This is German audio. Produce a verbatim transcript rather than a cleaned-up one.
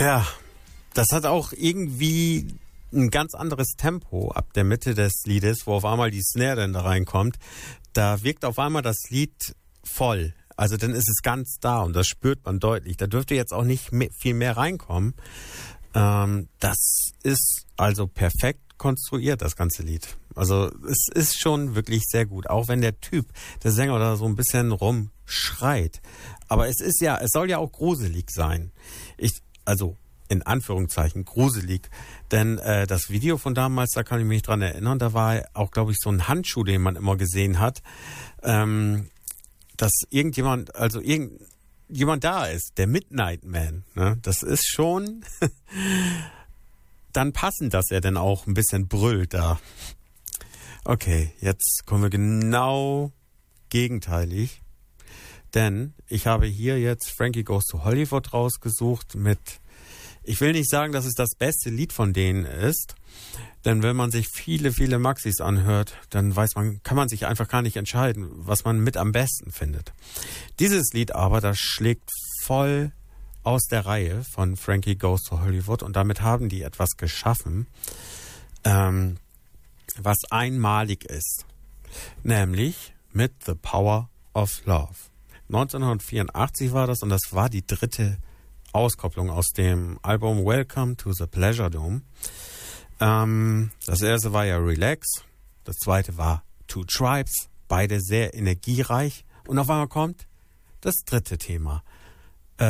Ja, das hat auch irgendwie ein ganz anderes Tempo ab der Mitte des Liedes, wo auf einmal die Snare dann da reinkommt. Da wirkt auf einmal das Lied voll. Also dann ist es ganz da und das spürt man deutlich. Da dürfte jetzt auch nicht mehr, viel mehr reinkommen. Ähm, das ist also perfekt konstruiert, das ganze Lied. Also es ist schon wirklich sehr gut, auch wenn der Typ, der Sänger, da so ein bisschen rumschreit. Aber es ist ja, es soll ja auch gruselig sein. Ich, also in Anführungszeichen gruselig, denn äh, das Video von damals, da kann ich mich dran erinnern, da war auch, glaube ich, so ein Handschuh, den man immer gesehen hat, ähm, dass irgendjemand, also irgendjemand da ist, der Midnight Man, ne? Das ist schon dann passend, dass er dann auch ein bisschen brüllt da. Okay, jetzt kommen wir genau gegenteilig, denn ich habe hier jetzt Frankie Goes to Hollywood rausgesucht mit, ich will nicht sagen, dass es das beste Lied von denen ist, denn wenn man sich viele, viele Maxis anhört, dann weiß man, kann man sich einfach gar nicht entscheiden, was man mit am besten findet. Dieses Lied aber, das schlägt voll aus der Reihe von Frankie Goes to Hollywood und damit haben die etwas geschaffen, ähm, was einmalig ist, nämlich mit The Power of Love. neunzehnhundertvierundachtzig war das und das war die dritte Auskopplung aus dem Album Welcome to the Pleasure Dome. Ähm, das erste war ja Relax, das zweite war Two Tribes, beide sehr energiereich und auf einmal kommt das dritte Thema,